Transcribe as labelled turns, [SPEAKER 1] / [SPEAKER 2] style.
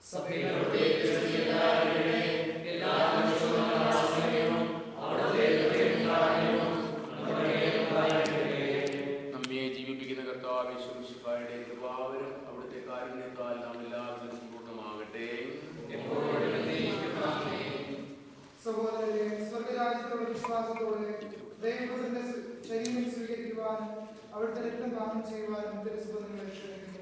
[SPEAKER 1] നമ്മെ ജീവിപ്പിക്കുന്ന കർത്താവ് യേശുമിശിഹായുടെ കൃപാവരം അവിടുത്തെ കാരുണ്യത്താൽ നാം എല്ലാവരും സമ്പൂർണ്ണമാകട്ടെ.
[SPEAKER 2] സഹോദരരെ, സ്വർഗരാജ്യത്തോടെ വിശ്വാസത്തോടെ ദൈവത്തിന്റെ ശരീരം സ്വീകരിക്കുവാനും അവിടുത്തെ രക്തം പാനം ചെയ്യുവാനും തിരുസഭ നിങ്ങളെ ക്ഷണിക്കുന്നു.